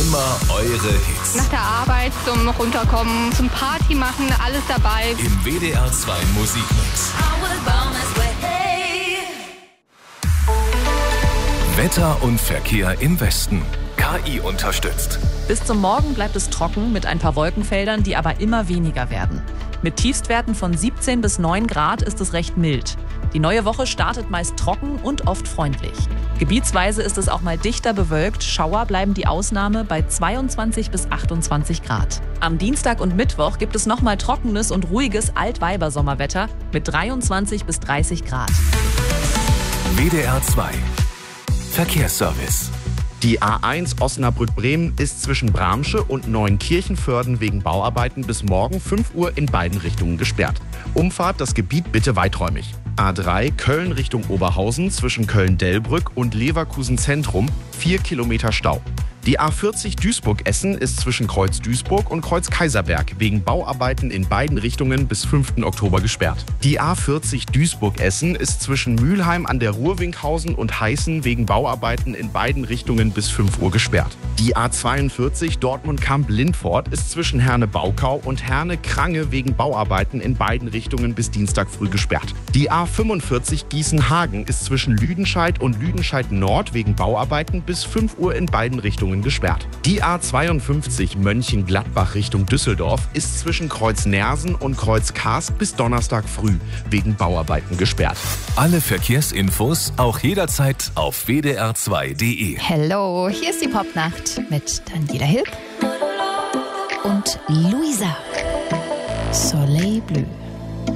Immer eure Hits. Nach der Arbeit zum Runterkommen, zum Party machen, alles dabei. Im WDR 2 Musikmix. Wetter und Verkehr im Westen. KI unterstützt. Bis zum Morgen bleibt es trocken mit ein paar Wolkenfeldern, die aber immer weniger werden. Mit Tiefstwerten von 17 bis 9 Grad ist es recht mild. Die neue Woche startet meist trocken und oft freundlich. Gebietsweise ist es auch mal dichter bewölkt. Schauer bleiben die Ausnahme bei 22 bis 28 Grad. Am Dienstag und Mittwoch gibt es nochmal trockenes und ruhiges Altweiber-Sommerwetter mit 23 bis 30 Grad. WDR 2 Verkehrsservice. Die A1 Osnabrück-Bremen ist zwischen Bramsche und Neunkirchenvörden wegen Bauarbeiten bis morgen 5 Uhr in beiden Richtungen gesperrt. Umfahrt das Gebiet bitte weiträumig. A3 Köln Richtung Oberhausen zwischen Köln-Delbrück und Leverkusen Zentrum 4 Kilometer Stau. Die A40 Duisburg-Essen ist zwischen Kreuz Duisburg und Kreuz Kaiserberg wegen Bauarbeiten in beiden Richtungen bis 5. Oktober gesperrt. Die A40 Duisburg-Essen ist zwischen Mülheim an der Ruhr-Winkhausen und Heißen wegen Bauarbeiten in beiden Richtungen bis 5 Uhr gesperrt. Die A42 Dortmund-Kamp-Lindfort ist zwischen Herne-Baukau und Herne-Krange wegen Bauarbeiten in beiden Richtungen bis Dienstag früh gesperrt. Die A45 Gießen-Hagen ist zwischen Lüdenscheid und Lüdenscheid Nord wegen Bauarbeiten bis 5 Uhr in beiden Richtungen gesperrt. Die A52 Mönchengladbach Richtung Düsseldorf ist zwischen Kreuz Nersen und Kreuz Karst bis Donnerstag früh wegen Bauarbeiten gesperrt. Alle Verkehrsinfos auch jederzeit auf wdr2.de. Hello, hier ist die Popnacht mit Daniela Hilb und Luisa. Soleil Bleu.